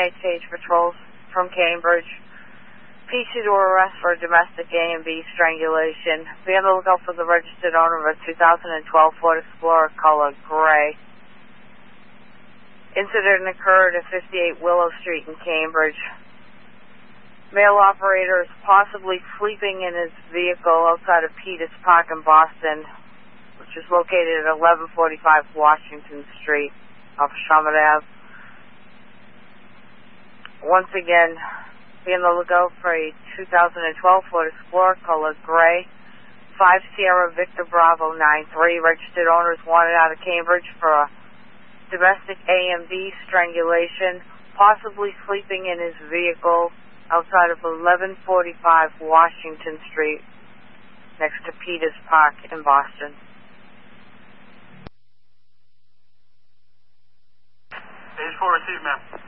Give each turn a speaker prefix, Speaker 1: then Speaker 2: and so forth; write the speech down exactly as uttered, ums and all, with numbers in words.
Speaker 1: United States patrols from Cambridge. P C to arrest for domestic A and B strangulation. Be on the lookout for the registered owner of a two thousand twelve Ford Explorer color gray. Incident occurred at fifty-eight Willow Street in Cambridge. Male operator is possibly sleeping in his vehicle outside of Peters Park in Boston, which is located at eleven forty-five Washington Street off Sherman Avenue. Once again, be on the lookout for a two thousand twelve Ford Explorer color gray, five Sierra Victor Bravo nine three. Registered owners wanted out of Cambridge for a domestic A and B strangulation, possibly sleeping in his vehicle outside of eleven forty-five Washington Street next to Peters Park in Boston.
Speaker 2: Page four received, ma'am.